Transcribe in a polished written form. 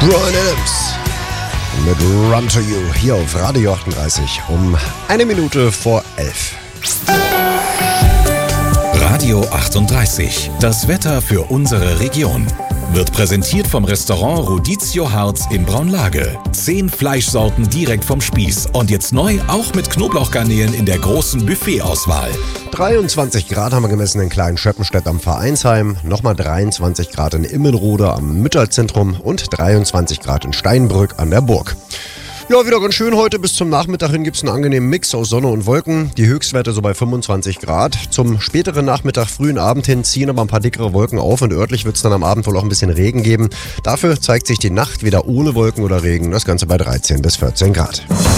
Bryan Adams mit Run to You hier auf Radio 38 um 11:01. Radio 38, das Wetter für unsere Region. Wird präsentiert vom Restaurant Rodizio Harz in Braunlage. 10 Fleischsorten direkt vom Spieß und jetzt neu auch mit Knoblauchgarnelen in der großen Buffetauswahl. 23 Grad haben wir gemessen in Klein-Schöppenstedt am Vereinsheim, nochmal 23 Grad in Immenrode am Mütterzentrum und 23 Grad in Steinbrück an der Burg. Ja, wieder ganz schön heute. Bis zum Nachmittag hin gibt es einen angenehmen Mix aus Sonne und Wolken. Die Höchstwerte so bei 25 Grad. Zum späteren Nachmittag, frühen Abend hin ziehen aber ein paar dickere Wolken auf und örtlich wird es dann am Abend wohl auch ein bisschen Regen geben. Dafür zeigt sich die Nacht wieder ohne Wolken oder Regen. Das Ganze bei 13 bis 14 Grad.